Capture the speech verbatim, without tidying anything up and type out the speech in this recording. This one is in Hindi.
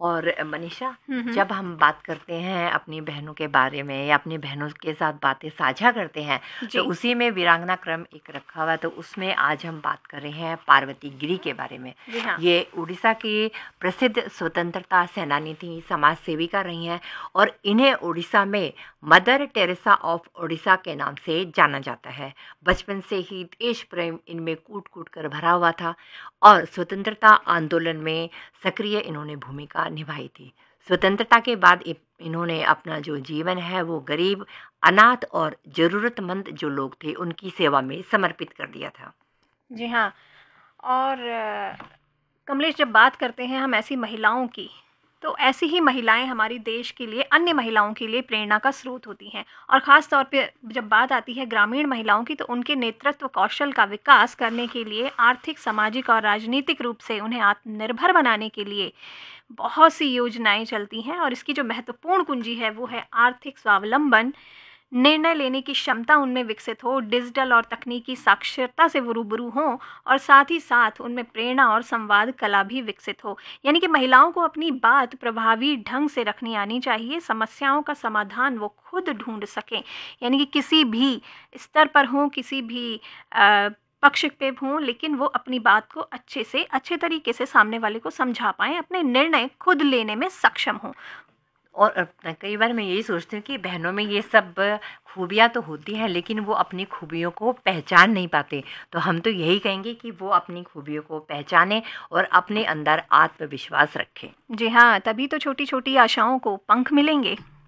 और मनीषा, हम्म जब हम बात करते हैं अपनी बहनों के बारे में या अपनी बहनों के साथ बातें साझा करते हैं, तो जी उसी में वीरांगना क्रम एक रखा हुआ है। तो उसमें आज हम बात कर रहे हैं पार्वती गिरी के बारे में। जी हाँ ये उड़ीसा की प्रसिद्ध स्वतंत्रता सेनानी थी, समाज सेविका रही हैं, और इन्हें उड़ीसा में मदर टेरेसा ऑफ उड़ीसा के नाम से जाना जाता है। बचपन से ही देश प्रेम इनमें कूट कूट कर भरा हुआ था और स्वतंत्रता आंदोलन में सक्रिय इन्होंने भूमिका निभाई थी। स्वतंत्रता के बाद इ- इन्होंने अपना जो जीवन है वो गरीब, अनाथ और ज़रूरतमंद जो लोग थे उनकी सेवा में समर्पित कर दिया था। जी हाँ। और अ, कमलेश, जब बात करते हैं हम ऐसी महिलाओं की, तो ऐसी ही महिलाएं हमारी देश के लिए, अन्य महिलाओं के लिए प्रेरणा का स्रोत होती हैं। और ख़ास तौर पे जब बात आती है ग्रामीण महिलाओं की, तो उनके नेतृत्व कौशल का विकास करने के लिए, आर्थिक, सामाजिक और राजनीतिक रूप से उन्हें आत्मनिर्भर बनाने के लिए बहुत सी योजनाएं चलती हैं। और इसकी जो महत्वपूर्ण कुंजी है वो है आर्थिक स्वावलंबन, निर्णय लेने की क्षमता उनमें विकसित हो, डिजिटल और तकनीकी साक्षरता से वो रूबरू हों, और साथ ही साथ उनमें प्रेरणा और संवाद कला भी विकसित हो। यानी कि महिलाओं को अपनी बात प्रभावी ढंग से रखनी आनी चाहिए, समस्याओं का समाधान वो खुद ढूंढ सकें। यानी कि किसी भी स्तर पर हों, किसी भी अ, पक्ष पे हों, लेकिन वो अपनी बात को अच्छे से, अच्छे तरीके से सामने वाले को समझा पाएं, अपने निर्णय खुद लेने में सक्षम हों। और अ, कई बार मैं यही सोचती हूँ कि बहनों में ये सब खूबियाँ तो होती हैं, लेकिन वो अपनी खूबियों को पहचान नहीं पाते। तो हम तो यही कहेंगे कि वो अपनी खूबियों को पहचानें और अपने अंदर आत्मविश्वास रखें। जी हाँ, तभी तो छोटी छोटी आशाओं को पंख मिलेंगे।